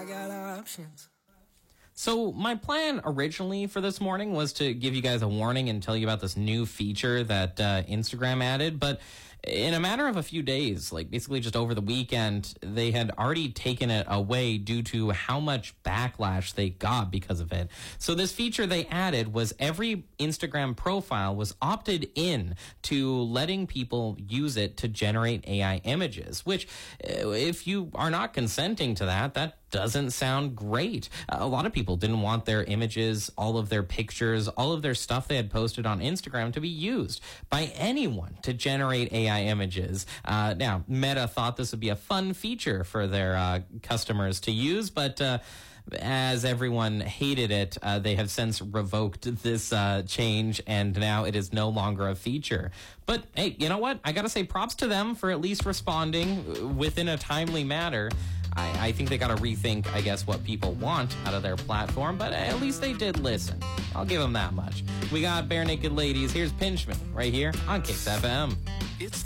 got options. So my plan originally for this morning was to give you guys a warning and tell you about this new feature that Instagram added, but in a matter of a few days, like basically just over the weekend, they had already taken it away due to how much backlash they got because of it. So this feature they added was every Instagram profile was opted in to letting people use it to generate AI images, which if you are not consenting to that doesn't sound great. A lot of people didn't want their images, all of their pictures, all of their stuff they had posted on Instagram to be used by anyone to generate AI images. Now, Meta thought this would be a fun feature for their customers to use, but as everyone hated it, they have since revoked this change, and now it is no longer a feature. But hey, you know what? I gotta say props to them for at least responding within a timely manner. I think they gotta rethink, I guess, what people want out of their platform, but at least they did listen. I'll give them that much. We got Bare Naked Ladies. Here's Pinchman right here on Kicks FM. It's